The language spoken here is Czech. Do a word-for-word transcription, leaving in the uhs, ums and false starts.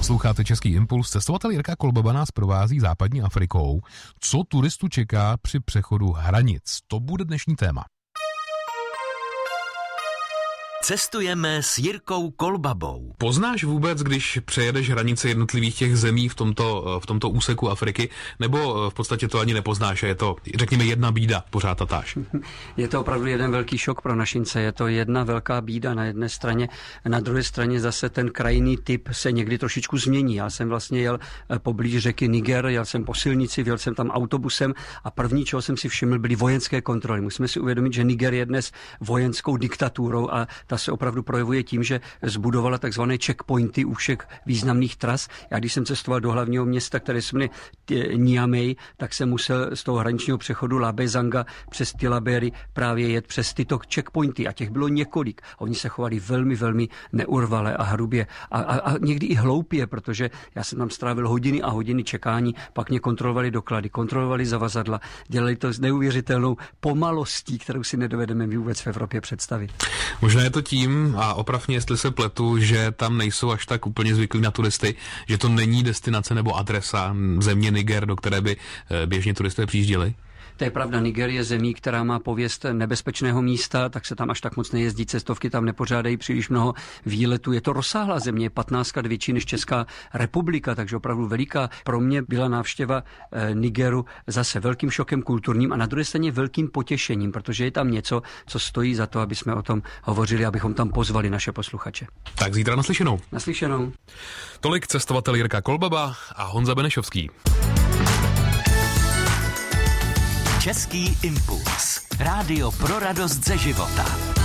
Posloucháte Český impuls. Cestovatel Jirka Kolbaba nás provází západní Afrikou. Co turistu čeká při přechodu hranic? To bude dnešní téma. Cestujeme s Jirkou Kolbabou. Poznáš vůbec, když přejedeš hranice jednotlivých těch zemí v tomto, v tomto úseku Afriky, nebo v podstatě to ani nepoznáš a je to, řekněme, jedna bída, pořád tatáž? Je to opravdu jeden velký šok pro našince, je to jedna velká bída na jedné straně, na druhé straně zase ten krajinný typ se někdy trošičku změní. Já jsem vlastně jel poblíž řeky Niger, jel jsem po silnici, jel jsem tam autobusem a první, čeho jsem si všiml, byly vojenské kontroly. Musíme si uvědomit, že Niger je dnes vojenskou diktaturou a ta se opravdu projevuje tím, že zbudovala takzvané checkpointy u všech významných tras. Já když jsem cestoval do hlavního města, které se jmenuje Niamey, tak jsem musel z toho hraničního přechodu Labezanga přes Tillabéri právě jet přes tyto checkpointy a těch bylo několik. Oni se chovali velmi, velmi neurvale a hrubě a, a, a někdy i hloupě, protože já jsem tam strávil hodiny a hodiny čekání, pak mě kontrolovali doklady, kontrolovali zavazadla, dělali to s neuvěřitelnou pomalostí, kterou si nedovedeme vůbec v Evropě představit. Možná je to tím, a opravně, jestli se pletu, že tam nejsou až tak úplně zvyklí na turisty, že to není destinace nebo adresa země Niger, do které by běžně turisté přijížděli? To je pravda, Niger je zemí, která má pověst nebezpečného místa, tak se tam až tak moc nejezdí, cestovky tam nepořádají příliš mnoho výletů. Je to rozsáhlá země, patnáctkrát větší než Česká republika, takže opravdu veliká. Pro mě byla návštěva Nigeru zase velkým šokem kulturním a na druhé straně velkým potěšením, protože je tam něco, co stojí za to, aby jsme o tom hovořili, abychom tam pozvali naše posluchače. Tak zítra naslyšenou. Naslyšenou. Tolik cestovatel Jirka Kolbaba a Honza Benešovský. Český impuls. Rádio pro radost ze života.